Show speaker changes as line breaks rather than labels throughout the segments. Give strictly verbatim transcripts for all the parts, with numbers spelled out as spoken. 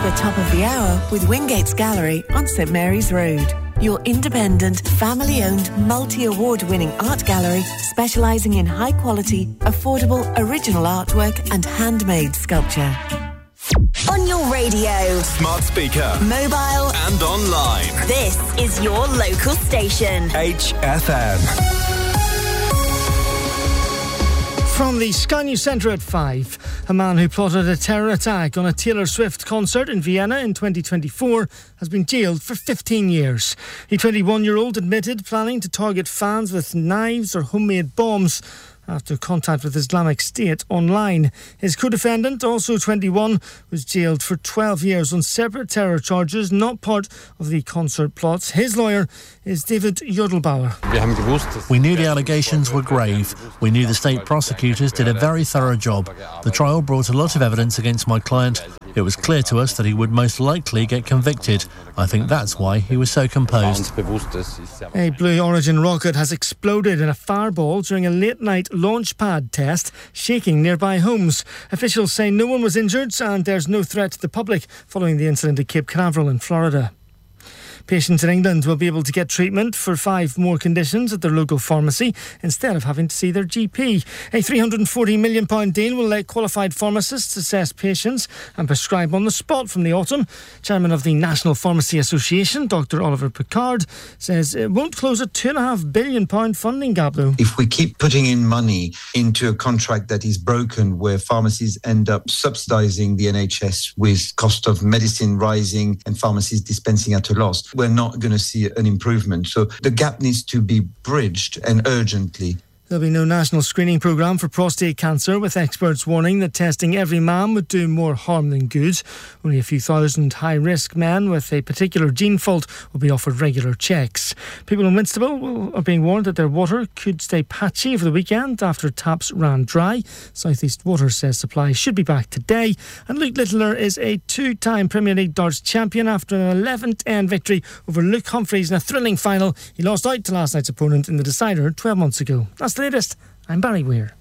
the top of the hour with Wingate's Gallery on St Mary's Road. Your independent, family-owned, multi-award-winning art gallery specialising in high-quality, affordable, original artwork and handmade sculpture.
On your radio,
smart speaker,
mobile
and online.
This is your local station.
H F M.
From the Sky News Centre at five, a man who plotted a terror attack on a Taylor Swift concert in Vienna in twenty twenty-four has been jailed for fifteen years. The twenty-one-year-old admitted planning to target fans with knives or homemade bombs after contact with Islamic State online. His co-defendant, also twenty-one, was jailed for twelve years on separate terror charges, not part of the concert plots. His lawyer is David Jodelbauer.
We knew the allegations were grave. We knew the state prosecutors did a very thorough job. The trial brought a lot of evidence against my client. It was clear to us that he would most likely get convicted. I think that's why he was so composed.
A Blue Origin rocket has exploded in a fireball during a late-night launch pad test, shaking nearby homes. Officials say no one was injured and there's no threat to the public following the incident at Cape Canaveral in Florida. Patients in England will be able to get treatment for five more conditions at their local pharmacy instead of having to see their G P. A three hundred forty million pounds deal will let qualified pharmacists assess patients and prescribe on the spot from the autumn. Chairman of the National Pharmacy Association, Doctor Oliver Pickard, says it won't close a two point five billion pounds funding gap, though.
If we keep putting in money into a contract that is broken, where pharmacies end up subsidising the N H S with cost of medicine rising and pharmacies dispensing at a loss, we're not going to see an improvement. So the gap needs to be bridged, and urgently.
There'll be no national screening programme for prostate cancer, with experts warning that testing every man would do more harm than good. Only a few thousand high-risk men with a particular gene fault will be offered regular checks. People in Whitstable will, are being warned that their water could stay patchy over the weekend after taps ran dry. South East Water says supply should be back today. And Luke Littler is a two-time Premier League darts champion after an eleven ten victory over Luke Humphreys in a thrilling final. He lost out to last night's opponent in the decider twelve months ago. That's the latest. I'm Barry Weir.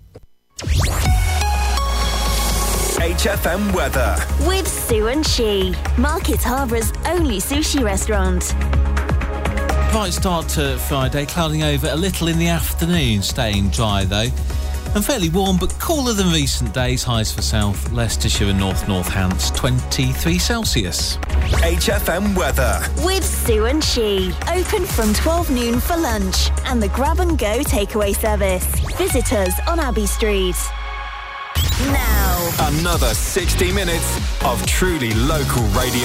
H F M weather
with Sue and She, Market Harbour's only sushi restaurant.
Bright start to Friday, clouding over a little in the afternoon, staying dry though. And fairly warm but cooler than recent days. Highs for South Leicestershire and North Northants, twenty-three Celsius.
H F M weather
with Sue and She. Open from twelve noon for lunch and the grab and go takeaway service. Visit us on Abbey Street. Now,
another sixty minutes of truly local radio.